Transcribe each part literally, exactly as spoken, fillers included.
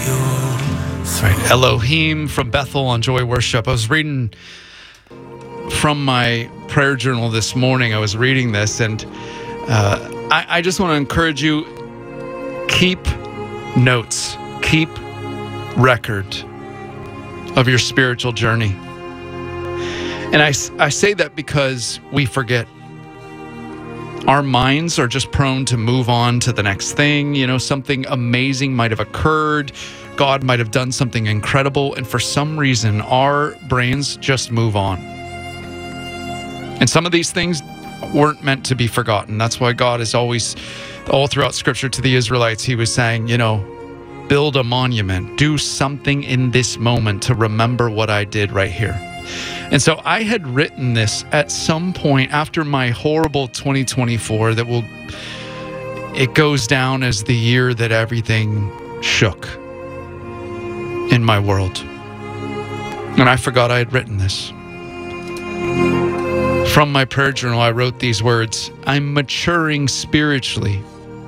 Right, Elohim from Bethel on Joy Worship. I was reading from my prayer journal this morning. I was reading this, and uh, I, I just want to encourage you, keep notes, keep record of your spiritual journey. And I, I say that because we forget. Our minds are just prone to move on to the next thing. You know, something amazing might have occurred. God might have done something incredible. And for some reason, our brains just move on. And some of these things weren't meant to be forgotten. That's why God is always, all throughout Scripture to the Israelites, he was saying, you know, build a monument. Do something in this moment to remember what I did right here. And so I had written this at some point after my horrible twenty twenty-four that will, it goes down as the year that everything shook in my world. And I forgot I had written this. From my prayer journal, I wrote these words: I'm maturing spiritually.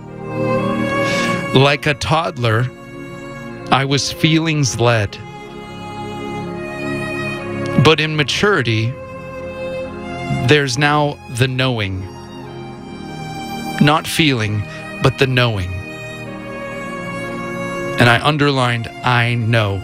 Like a toddler, I was feelings led. But in maturity, there's now the knowing. Not feeling, but the knowing. And I underlined, I know.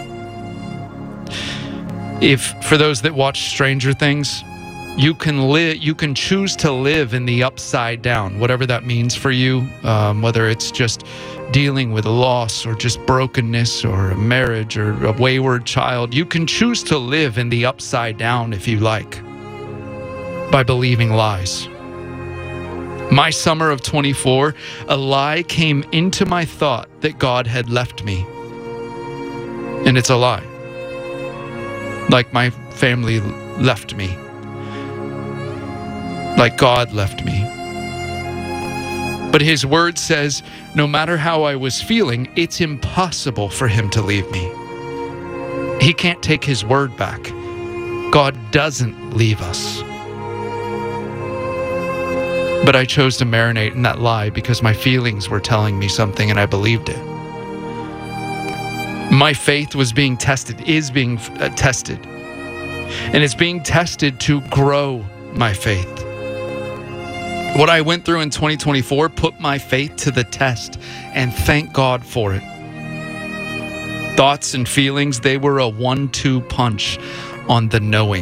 If, for those that watch Stranger Things, you can live, you can choose to live in the upside down, whatever that means for you, um, whether it's just dealing with loss or just brokenness or a marriage or a wayward child. You can choose to live in the upside down if you like, by believing lies. My summer of twenty-four, a lie came into my thought that God had left me. And it's a lie. Like my family left me. Like God left me. But his word says, no matter how I was feeling, it's impossible for him to leave me. He can't take his word back. God doesn't leave us. But I chose to marinate in that lie because my feelings were telling me something and I believed it. My faith was being tested, is being uh, tested. And it's being tested to grow my faith. What I went through in twenty twenty-four put my faith to the test, and thank God for it. Thoughts and feelings, they were a one two punch on the knowing.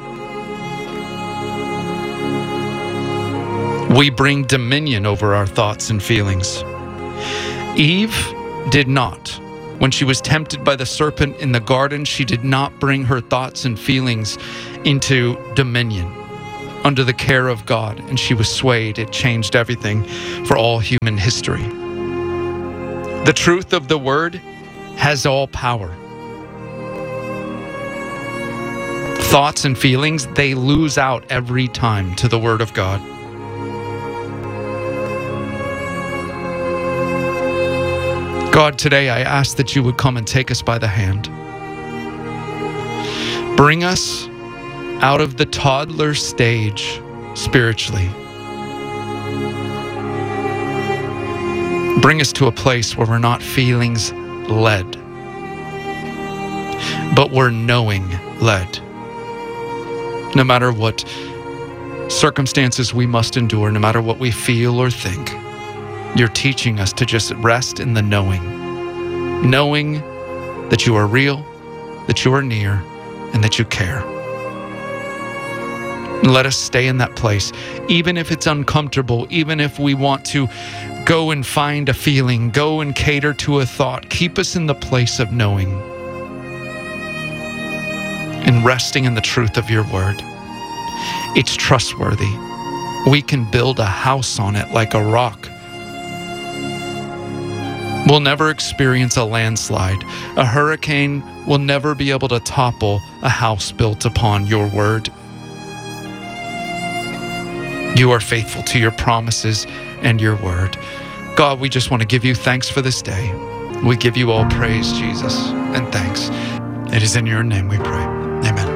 We bring dominion over our thoughts and feelings. Eve did not. When she was tempted by the serpent in the garden, she did not bring her thoughts and feelings into dominion under the care of God, and she was swayed. It changed everything for all human history. The truth of the word has all power. Thoughts and feelings, they lose out every time to the word of God. God, today I ask that you would come and take us by the hand. Bring us out of the toddler stage spiritually. Bring us to a place where we're not feelings led, but we're knowing led. No matter what circumstances we must endure, no matter what we feel or think, you're teaching us to just rest in the knowing. Knowing that you are real, that you are near, and that you care. Let us stay in that place, even if it's uncomfortable, even if we want to go and find a feeling, go and cater to a thought. Keep us in the place of knowing and resting in the truth of your word. It's trustworthy. We can build a house on it like a rock. We'll never experience a landslide. A hurricane will never be able to topple a house built upon your word. You are faithful to your promises and your word. God, we just want to give you thanks for this day. We give you all praise, Jesus, and thanks. It is in your name we pray. Amen.